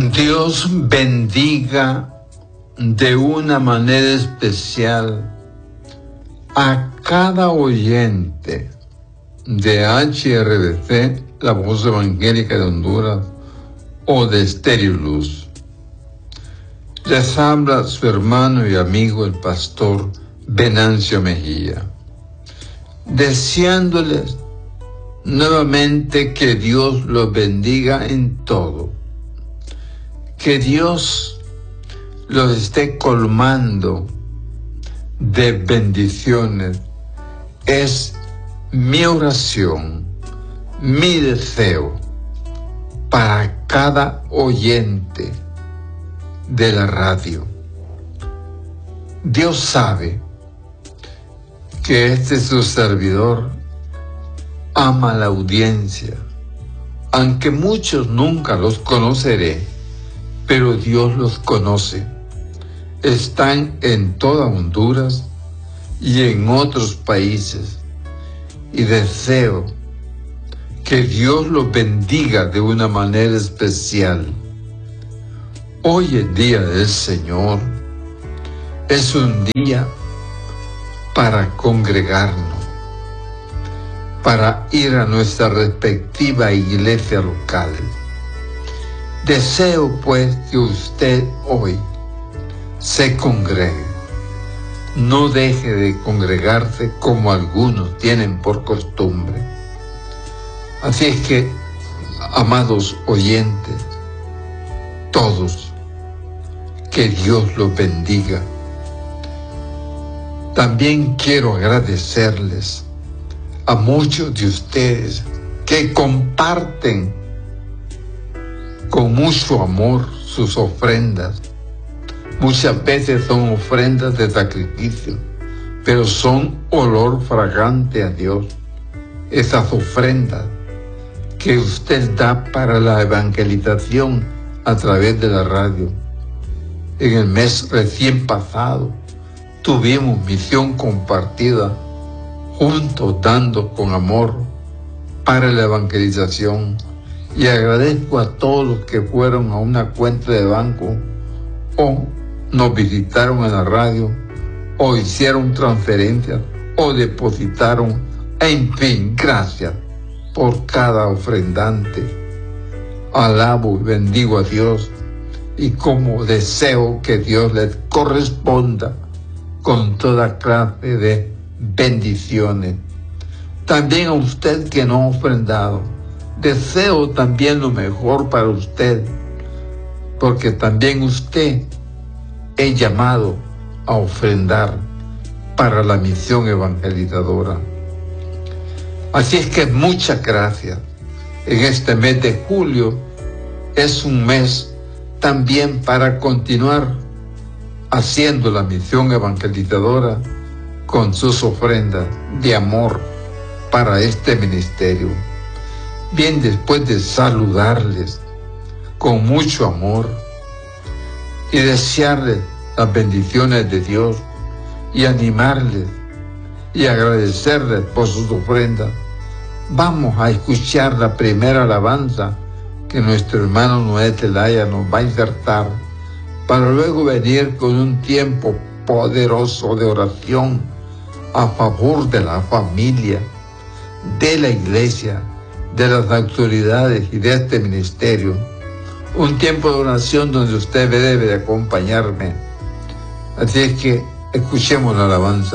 Dios bendiga de una manera especial a cada oyente de HRBC, la Voz Evangélica de Honduras, o de Estéreo Luz. Les habla su hermano y amigo el pastor Venancio Mejía, deseándoles nuevamente que Dios los bendiga en todo, que Dios los esté colmando de bendiciones. Es mi oración, mi deseo para cada oyente de la radio. Dios sabe que este su servidor ama la audiencia, aunque muchos nunca los conoceré, pero Dios los conoce. Están en toda Honduras y en otros países, y deseo que Dios los bendiga de una manera especial. Hoy el día del Señor es un día para congregarnos, para ir a nuestra respectiva iglesia local. Deseo pues que usted hoy se congregue. No deje de congregarse como algunos tienen por costumbre. Así es que, amados oyentes, todos, que Dios los bendiga. También quiero agradecerles a muchos de ustedes que comparten con mucho amor sus ofrendas. Muchas veces son ofrendas de sacrificio, pero son olor fragante a Dios. Esas ofrendas que usted da para la evangelización a través de la radio. En el mes recién pasado tuvimos misión compartida, juntos dando con amor para la evangelización. Y agradezco a todos los que fueron a una cuenta de banco o nos visitaron en la radio o hicieron transferencias o depositaron. En fin, gracias por cada ofrendante. Alabo y bendigo a Dios, y como deseo que Dios les corresponda con toda clase de bendiciones. También a usted que no ha ofrendado, deseo también lo mejor para usted, porque también usted es llamado a ofrendar para la misión evangelizadora. Así es que muchas gracias. En este mes de julio es un mes también para continuar haciendo la misión evangelizadora con sus ofrendas de amor para este ministerio. Bien, después de saludarles con mucho amor y desearles las bendiciones de Dios y animarles y agradecerles por sus ofrendas, vamos a escuchar la primera alabanza que nuestro hermano Noé Zelaya nos va a insertar, para luego venir con un tiempo poderoso de oración a favor de la familia, de la iglesia, de las autoridades y de este ministerio. Un tiempo de oración donde usted debe de acompañarme. Así es que escuchemos la alabanza.